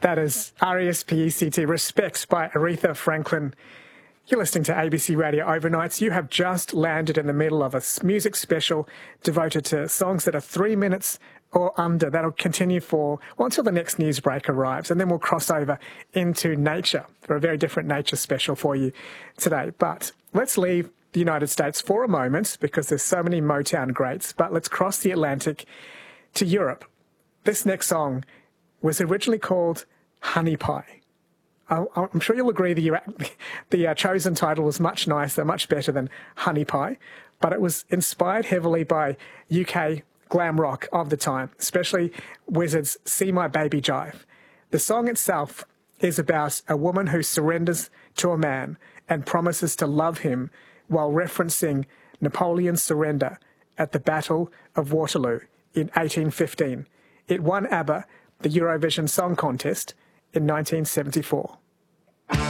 That is R-E-S-P-E-C-T, Respect by Aretha Franklin. You're listening to ABC Radio Overnights. You have just landed in the middle of a music special devoted to songs that are 3 minutes or under. That'll continue for, well, until the next news break arrives, and then we'll cross over into nature for a very different nature special for you today. But let's leave the United States for a moment because there's so many Motown greats, but let's cross the Atlantic to Europe. This next song was originally called Honey Pie. I'm sure you'll agree the chosen title was much nicer, much better than Honey Pie, but it was inspired heavily by UK glam rock of the time, especially Wizzard's See My Baby Jive. The song itself is about a woman who surrenders to a man and promises to love him while referencing Napoleon's surrender at the Battle of Waterloo in 1815. It won ABBA the Eurovision Song Contest in 1974.